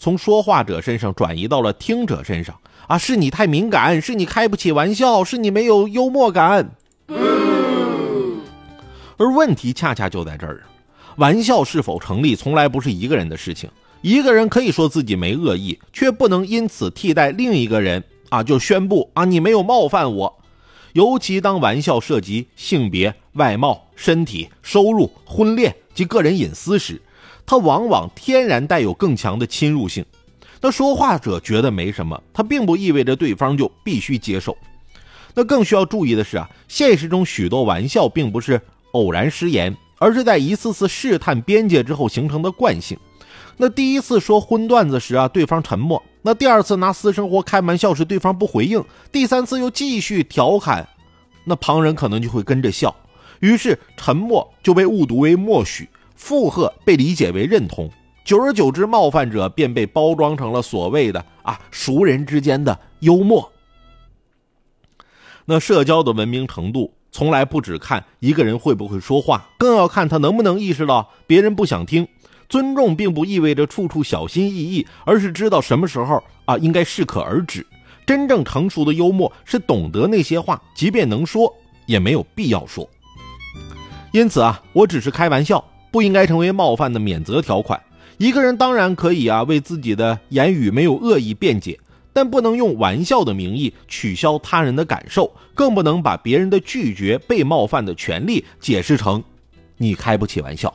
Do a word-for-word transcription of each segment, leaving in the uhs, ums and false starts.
从说话者身上转移到了听者身上啊，是你太敏感，是你开不起玩笑，是你没有幽默感。而问题恰恰就在这儿，玩笑是否成立从来不是一个人的事情，一个人可以说自己没恶意，却不能因此替代另一个人啊，就宣布啊你没有冒犯我。尤其当玩笑涉及性别、外貌、身体、收入、婚恋及个人隐私时，它往往天然带有更强的侵入性。那说话者觉得没什么，它并不意味着对方就必须接受。那更需要注意的是啊，现实中许多玩笑并不是偶然失言，而是在一次次试探边界之后形成的惯性。那第一次说荤段子时啊，对方沉默；那第二次拿私生活开玩笑时，对方不回应；第三次又继续调侃，那旁人可能就会跟着笑，于是沉默就被误读为默许，附和被理解为认同，久而久之，冒犯者便被包装成了所谓的啊熟人之间的幽默。那社交的文明程度从来不只看一个人会不会说话，更要看他能不能意识到别人不想听。尊重并不意味着处处小心翼翼，而是知道什么时候啊应该适可而止。真正成熟的幽默是懂得那些话即便能说也没有必要说。因此啊，我只是开玩笑，不应该成为冒犯的免责条款。一个人当然可以啊为自己的言语没有恶意辩解，但不能用玩笑的名义取消他人的感受，更不能把别人的拒绝被冒犯的权利解释成你开不起玩笑。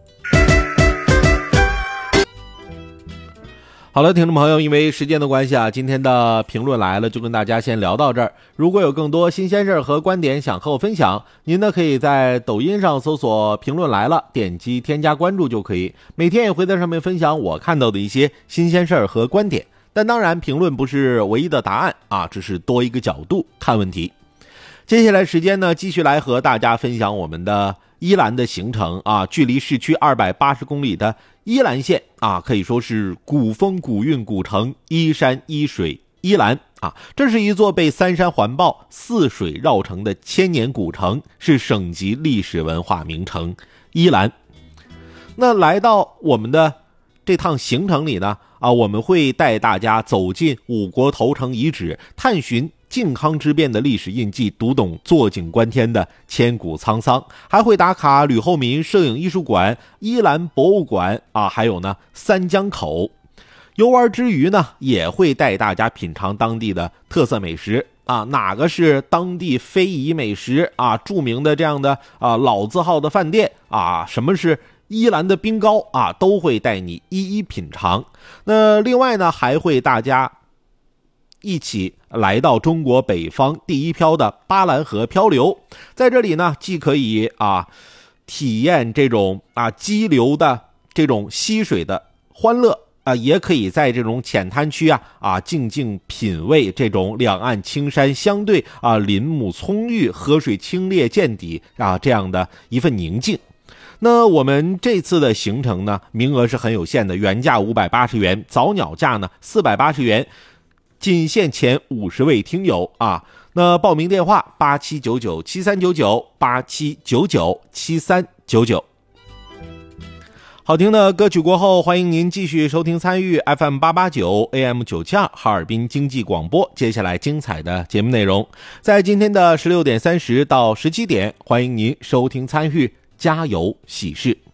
好了，听众朋友，因为时间的关系啊，今天的评论来了就跟大家先聊到这儿。如果有更多新鲜事和观点想和我分享，您呢可以在抖音上搜索评论来了，点击添加关注就可以。每天也会在上面分享我看到的一些新鲜事和观点。但当然评论不是唯一的答案啊，只是多一个角度看问题。接下来时间呢，继续来和大家分享我们的伊兰的行程啊，距离市区二百八十公里的伊兰县啊，可以说是古风古韵古城，依山依水伊兰啊，这是一座被三山环抱、四水绕城的千年古城，是省级历史文化名城伊兰。那来到我们的这趟行程里呢啊，我们会带大家走进五国投诚遗址，探寻靖康之变的历史印记，读懂坐井观天的千古沧桑，还会打卡吕后民摄影艺术馆、伊兰博物馆啊，还有呢三江口。游玩之余呢，也会带大家品尝当地的特色美食啊，哪个是当地非遗美食啊，著名的这样的啊老字号的饭店啊，什么是伊兰的冰糕啊，都会带你一一品尝。那另外呢，还会大家一起来到中国北方第一漂的巴兰河漂流，在这里呢，既可以啊体验这种啊激流的这种溪水的欢乐啊，也可以在这种浅滩区啊啊静静品味这种两岸青山相对啊，林木葱郁，河水清冽见底啊，这样的一份宁静。那我们这次的行程呢，名额是很有限的，原价五百八十元，早鸟价呢四百八十元，仅限前五十位听友啊。那报名电话八七九九七三九九八七九九七三九九。好听的歌曲过后，欢迎您继续收听参与 F M 八八九 A M 九七二 哈尔滨经济广播。接下来精彩的节目内容，在今天的十六点三十到十七点，欢迎您收听参与加油喜事。